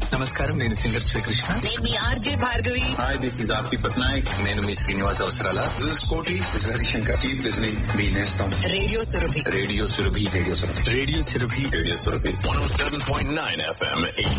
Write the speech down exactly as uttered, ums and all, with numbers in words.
నమస్కారం, నేను సింగర్ శ్రీకృష్ణ. నేను మీ RJ Bhargavi. Hi, this is ఆర్పి పట్నాయక్. నేను మీ శ్రీనివాస్ అవసరాల. దిస్ ఇస్ కోటి. This is Harishankar. Keep listening మీ నేస్తం radio Surabhi. Radio Surabhi. Radio Surabhi. Radio Surabhi. Radio Surabhi. one oh seven point nine F M.